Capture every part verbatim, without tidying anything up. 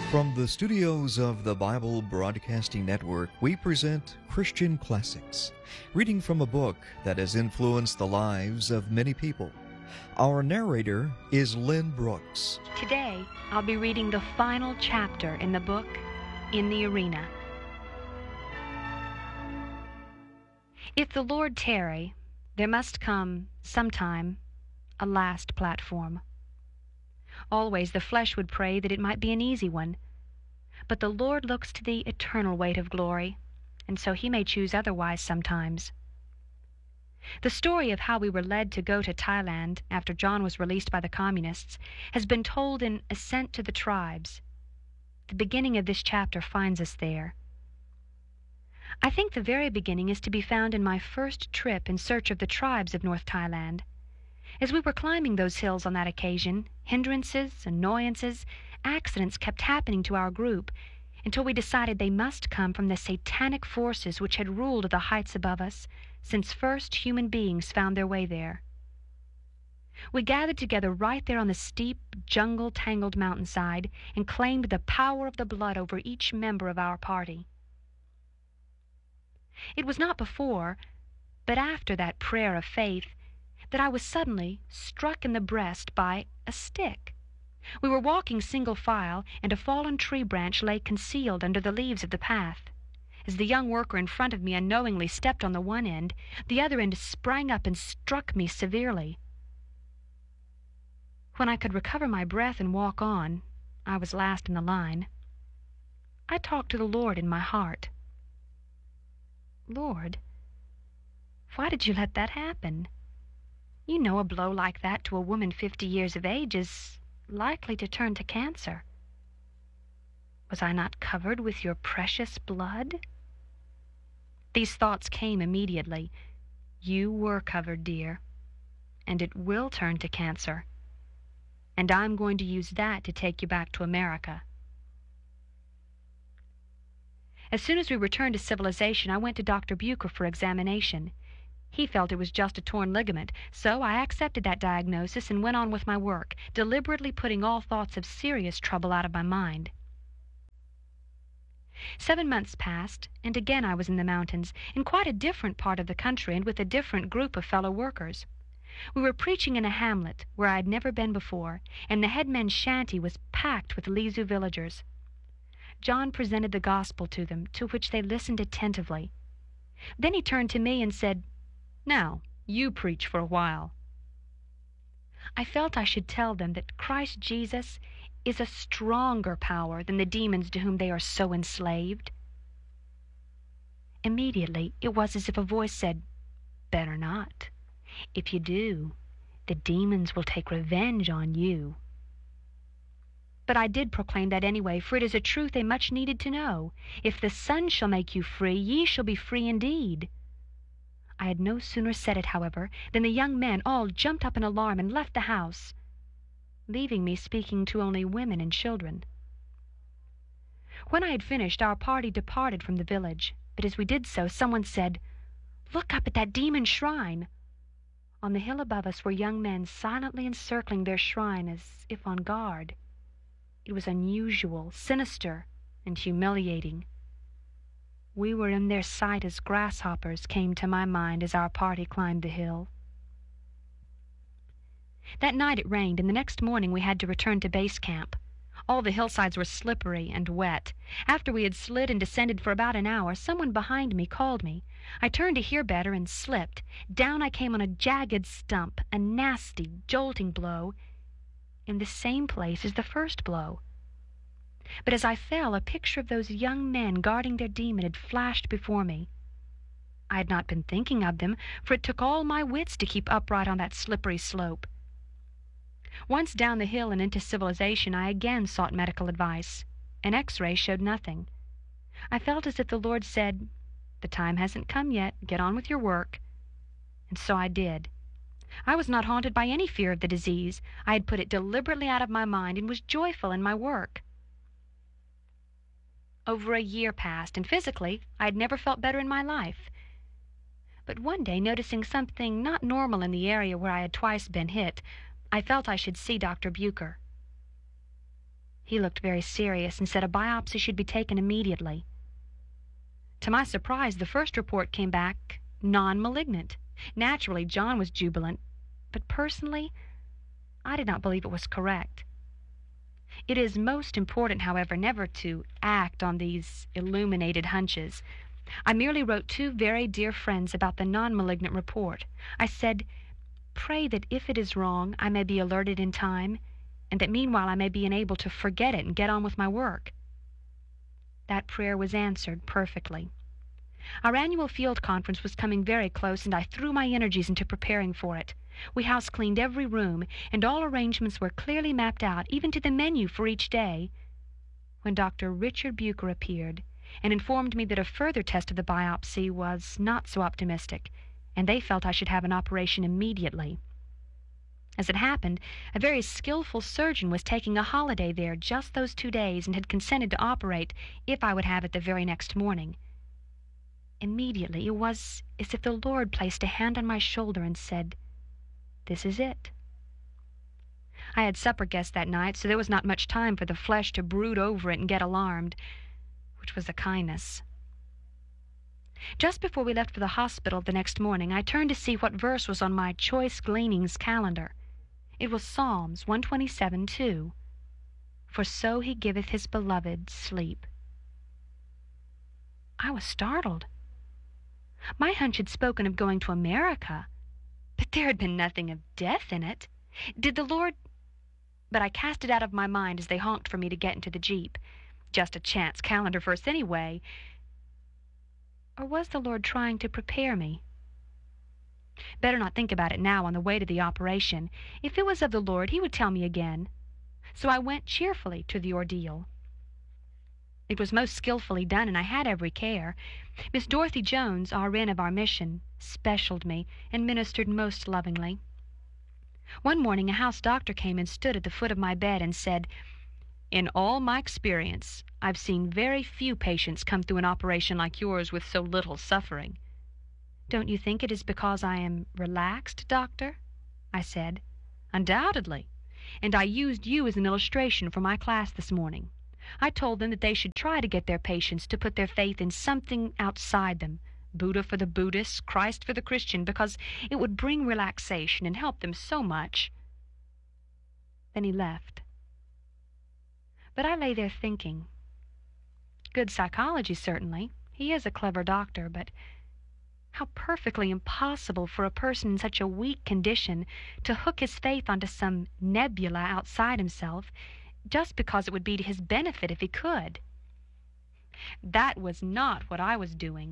From the studios of the Bible Broadcasting Network, we present Christian Classics, reading from a book that has influenced the lives of many people. Our narrator is Lynn Brooks. Today, I'll be reading the final chapter in the book, In the Arena. If the Lord tarry, there must come, sometime, a last platform. Always the flesh would pray that it might be an easy one. But the Lord looks to the eternal weight of glory, and so he may choose otherwise sometimes. The story of how we were led to go to Thailand after John was released by the communists has been told in Ascent to the Tribes. The beginning of this chapter finds us there. I think the very beginning is to be found in my first trip in search of the tribes of North Thailand. As we were climbing those hills on that occasion, hindrances, annoyances, accidents kept happening to our group until we decided they must come from the satanic forces which had ruled the heights above us since first human beings found their way there. We gathered together right there on the steep, jungle-tangled mountainside and claimed the power of the blood over each member of our party. It was not before, but after that prayer of faith, that I was suddenly struck in the breast by a stick. We were walking single file, and a fallen tree branch lay concealed under the leaves of the path. As the young worker in front of me unknowingly stepped on the one end, the other end sprang up and struck me severely. When I could recover my breath and walk on, I was last in the line. I talked to the Lord in my heart. Lord, why did you let that happen? You know a blow like that to a woman fifty years of age is likely to turn to cancer. Was I not covered with your precious blood? These thoughts came immediately. You were covered, dear, and it will turn to cancer. And I'm going to use that to take you back to America. As soon as we returned to civilization, I went to Doctor Bucher for examination. He felt it was just a torn ligament, so I accepted that diagnosis and went on with my work, deliberately putting all thoughts of serious trouble out of my mind. Seven months passed, and again I was in the mountains, in quite a different part of the country and with a different group of fellow workers. We were preaching in a hamlet where I had never been before, and the headman's shanty was packed with Lisu villagers. John presented the gospel to them, to which they listened attentively. Then he turned to me and said, "Now, you preach for a while." I felt I should tell them that Christ Jesus is a stronger power than the demons to whom they are so enslaved. Immediately, it was as if a voice said, "Better not. If you do, the demons will take revenge on you." But I did proclaim that anyway, for it is a truth they much needed to know. If the Son shall make you free, ye shall be free indeed. I had no sooner said it, however, than the young men all jumped up in alarm and left the house, leaving me speaking to only women and children. When I had finished, our party departed from the village, but as we did so, someone said, "Look up at that demon shrine." On the hill above us were young men silently encircling their shrine as if on guard. It was unusual, sinister, and humiliating. We were in their sight as grasshoppers came to my mind as our party climbed the hill. That night it rained, and the next morning we had to return to base camp. All the hillsides were slippery and wet. After we had slid and descended for about an hour, someone behind me called me. I turned to hear better and slipped. Down I came on a jagged stump, a nasty, jolting blow, in the same place as the first blow. But as I fell, a picture of those young men guarding their demon had flashed before me. I had not been thinking of them, for it took all my wits to keep upright on that slippery slope. Once down the hill and into civilization, I again sought medical advice. An X-ray showed nothing. I felt as if the Lord said, "The time hasn't come yet. Get on with your work." And so I did. I was not haunted by any fear of the disease. I had put it deliberately out of my mind and was joyful in my work. Over a year passed, and physically I had never felt better in my life. But one day, noticing something not normal in the area where I had twice been hit, I felt I should see Doctor Bucher. He looked very serious and said a biopsy should be taken immediately. To my surprise, the first report came back non-malignant. Naturally, John was jubilant, but personally, I did not believe it was correct. It is most important, however, never to act on these illuminated hunches. I merely wrote two very dear friends about the non-malignant report. I said, "Pray that if it is wrong, I may be alerted in time, and that meanwhile I may be enabled to forget it and get on with my work." That prayer was answered perfectly. Our annual field conference was coming very close, and I threw my energies into preparing for it. We house-cleaned every room, and all arrangements were clearly mapped out, even to the menu for each day, when Doctor Richard Bucher appeared and informed me that a further test of the biopsy was not so optimistic, and they felt I should have an operation immediately. As it happened, a very skillful surgeon was taking a holiday there just those two days and had consented to operate if I would have it the very next morning. Immediately, it was as if the Lord placed a hand on my shoulder and said, "This is it." I had supper guests that night, so there was not much time for the flesh to brood over it and get alarmed, which was a kindness. Just before we left for the hospital the next morning, I turned to see what verse was on my Choice Gleanings calendar. It was Psalms one twenty-seven two. "For so he giveth his beloved sleep." I was startled. My hunch had spoken of going to America, but there had been nothing of death in it. Did the Lord... But I cast it out of my mind as they honked for me to get into the Jeep. Just a chance calendar verse anyway. Or was the Lord trying to prepare me? Better not think about it now on the way to the operation. If it was of the Lord, he would tell me again. So I went cheerfully to the ordeal. It was most skillfully done, and I had every care. Miss Dorothy Jones, R N of our mission, specialed me and ministered most lovingly. One morning a house doctor came and stood at the foot of my bed and said, "In all my experience, I've seen very few patients come through an operation like yours with so little suffering." "Don't you think it is because I am relaxed, doctor?" I said. "Undoubtedly. And I used you as an illustration for my class this morning. I told them that they should try to get their patients to put their faith in something outside them, Buddha for the Buddhist, Christ for the Christian, because it would bring relaxation and help them so much." Then he left. But I lay there thinking. Good psychology, certainly. He is a clever doctor, but how perfectly impossible for a person in such a weak condition to hook his faith onto some nebula outside himself, just because it would be to his benefit if he could. That was not what I was doing.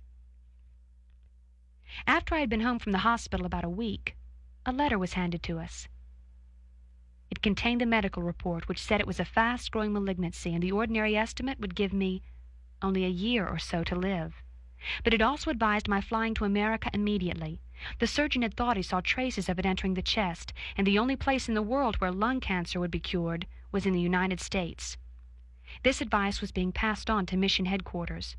After I had been home from the hospital about a week, a letter was handed to us. It contained the medical report, which said it was a fast-growing malignancy, and the ordinary estimate would give me only a year or so to live. But it also advised my flying to America immediately. The surgeon had thought he saw traces of it entering the chest, and the only place in the world where lung cancer would be cured was in the United States. This advice was being passed on to mission headquarters.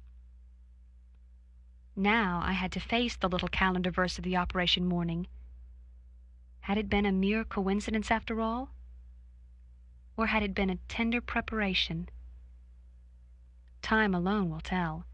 Now I had to face the little calendar verse of the operation morning. Had it been a mere coincidence after all? Or had it been a tender preparation? Time alone will tell.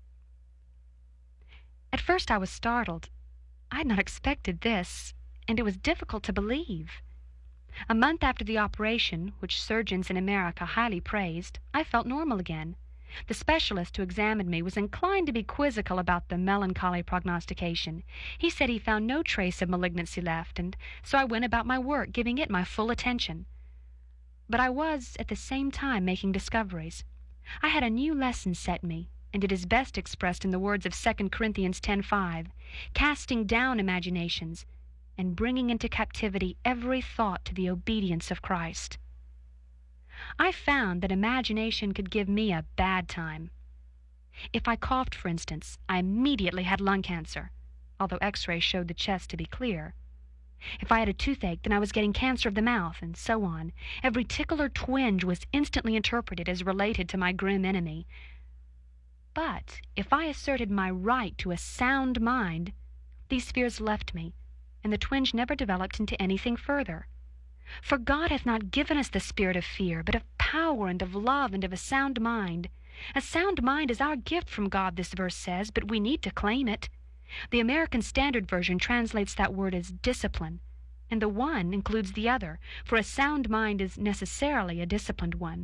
At first I was startled. I had not expected this, and it was difficult to believe. A month after the operation, which surgeons in America highly praised, I felt normal again. The specialist who examined me was inclined to be quizzical about the melancholy prognostication. He said he found no trace of malignancy left, and so I went about my work, giving it my full attention. But I was, at the same time, making discoveries. I had a new lesson set me, and it is best expressed in the words of Second Corinthians ten five, casting down imaginations, and bringing into captivity every thought to the obedience of Christ. I found that imagination could give me a bad time. If I coughed, for instance, I immediately had lung cancer, although x-rays showed the chest to be clear. If I had a toothache, then I was getting cancer of the mouth, and so on. Every tickle or twinge was instantly interpreted as related to my grim enemy. But if I asserted my right to a sound mind, these fears left me, and the twinge never developed into anything further. For God hath not given us the spirit of fear, but of power and of love and of a sound mind. A sound mind is our gift from God, this verse says, but we need to claim it. The American Standard Version translates that word as discipline, and the one includes the other, for a sound mind is necessarily a disciplined one.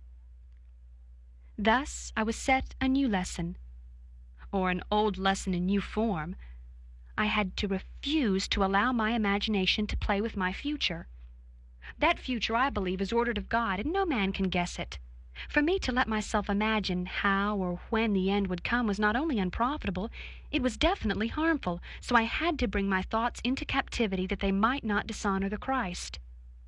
Thus I was set a new lesson, or an old lesson in new form. I had to refuse to allow my imagination to play with my future. That future, I believe, is ordered of God, and no man can guess it. For me to let myself imagine how or when the end would come was not only unprofitable, it was definitely harmful, so I had to bring my thoughts into captivity that they might not dishonor the Christ.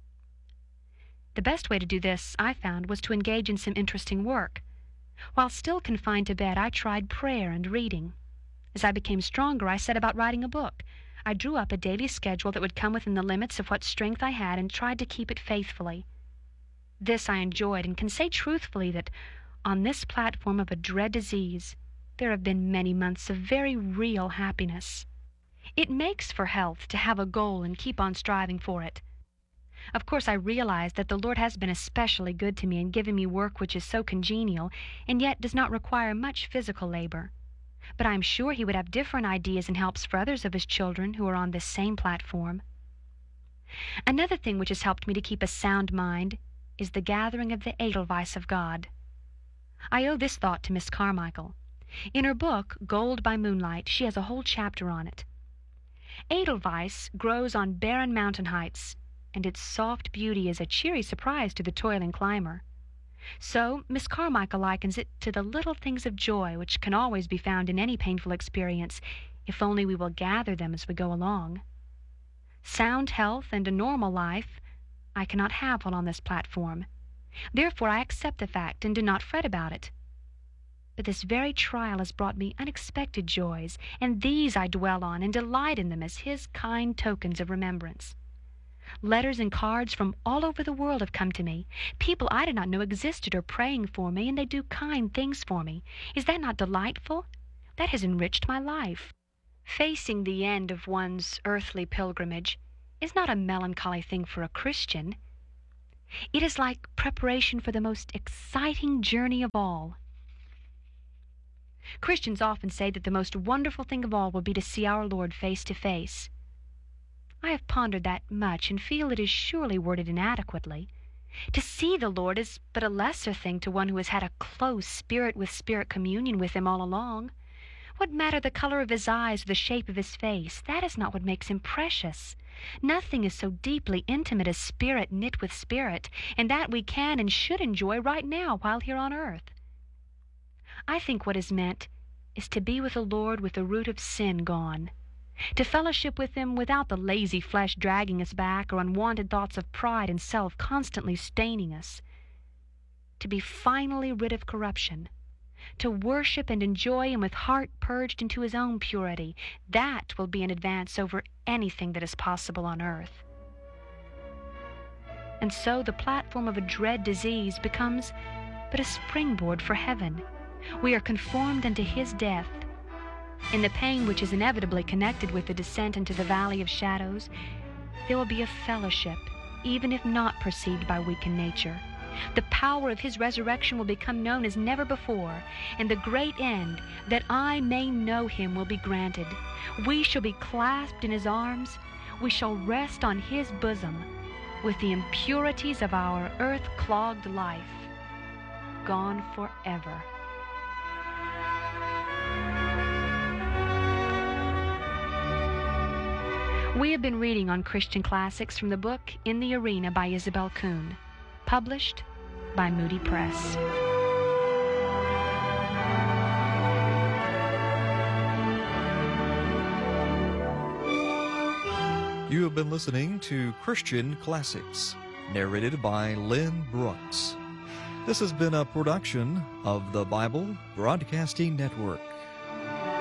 The best way to do this, I found, was to engage in some interesting work. While still confined to bed, I tried prayer and reading. As I became stronger, I set about writing a book. I drew up a daily schedule that would come within the limits of what strength I had and tried to keep it faithfully. This I enjoyed, and can say truthfully that on this platform of a dread disease, there have been many months of very real happiness. It makes for health to have a goal and keep on striving for it. Of course, I realize that the Lord has been especially good to me in giving me work which is so congenial and yet does not require much physical labor. But I am sure He would have different ideas and helps for others of His children who are on this same platform. Another thing which has helped me to keep a sound mind is the gathering of the Edelweiss of God. I owe this thought to Miss Carmichael. In her book, Gold by Moonlight, she has a whole chapter on it. Edelweiss grows on barren mountain heights, and its soft beauty is a cheery surprise to the toiling climber. So Miss Carmichael likens it to the little things of joy which can always be found in any painful experience, if only we will gather them as we go along. Sound health and a normal life I cannot have while on this platform. Therefore I accept the fact and do not fret about it. But this very trial has brought me unexpected joys, and these I dwell on and delight in them as His kind tokens of remembrance. Letters and cards from all over the world have come to me. People I did not know existed are praying for me, and they do kind things for me. Is that not delightful? That has enriched my life. Facing the end of one's earthly pilgrimage is not a melancholy thing for a Christian. It is like preparation for the most exciting journey of all. Christians often say that the most wonderful thing of all will be to see our Lord face to face. I have pondered that much and feel it is surely worded inadequately. To see the Lord is but a lesser thing to one who has had a close spirit-with-spirit communion with Him all along. What matter the color of His eyes or the shape of His face? That is not what makes Him precious. Nothing is so deeply intimate as spirit knit with spirit, and that we can and should enjoy right now while here on earth. I think what is meant is to be with the Lord with the root of sin gone, to fellowship with Him without the lazy flesh dragging us back or unwanted thoughts of pride and self constantly staining us, to be finally rid of corruption, to worship and enjoy Him with heart purged into His own purity. That will be an advance over anything that is possible on earth. And so the platform of a dread disease becomes but a springboard for heaven. We are conformed unto His death. In the pain which is inevitably connected with the descent into the valley of shadows, there will be a fellowship, even if not perceived by weakened nature. The power of His resurrection will become known as never before, and the great end, that I may know Him, will be granted. We shall be clasped in His arms. We shall rest on His bosom, with the impurities of our earth-clogged life gone forever. We have been reading on Christian classics from the book In the Arena by Isabel Kuhn, published by Moody Press. You have been listening to Christian Classics, narrated by Lynn Brooks. This has been a production of the Bible Broadcasting Network.